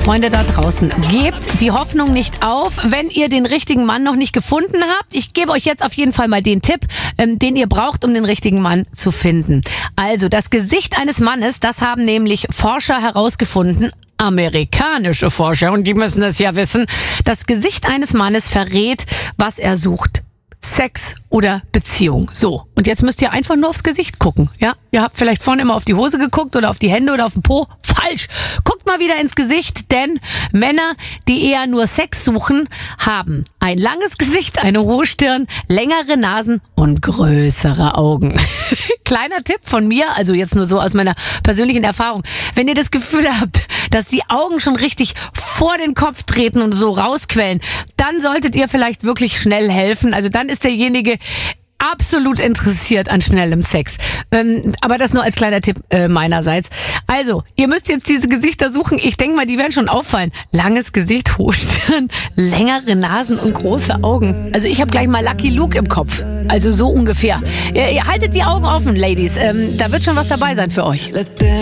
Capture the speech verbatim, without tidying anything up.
Freunde da draußen, gebt die Hoffnung nicht auf, wenn ihr den richtigen Mann noch nicht gefunden habt. Ich gebe euch jetzt auf jeden Fall mal den Tipp, ähm, den ihr braucht, um den richtigen Mann zu finden. Also, das Gesicht eines Mannes, das haben nämlich Forscher herausgefunden, amerikanische Forscher, und die müssen das ja wissen. Das Gesicht eines Mannes verrät, was er sucht. Sex oder Beziehung. So, und jetzt müsst ihr einfach nur aufs Gesicht gucken. Ja, ihr habt vielleicht vorhin immer auf die Hose geguckt oder auf die Hände oder auf den Po. Falsch. Guckt mal wieder ins Gesicht, denn Männer, die eher nur Sex suchen, haben ein langes Gesicht, eine hohe Stirn, längere Nasen und größere Augen. Kleiner Tipp von mir, also jetzt nur so aus meiner persönlichen Erfahrung. Wenn ihr das Gefühl habt, dass die Augen schon richtig vor den Kopf treten und so rausquellen, dann solltet ihr vielleicht wirklich schnell helfen. Also dann ist derjenige absolut interessiert an schnellem Sex. Ähm, aber das nur als kleiner Tipp äh, meinerseits. Also, ihr müsst jetzt diese Gesichter suchen. Ich denke mal, die werden schon auffallen. Langes Gesicht, hohe Stirn, längere Nasen und große Augen. Also ich habe gleich mal Lucky Luke im Kopf. Also so ungefähr. Ihr, ihr haltet die Augen offen, Ladies. Ähm, da wird schon was dabei sein für euch.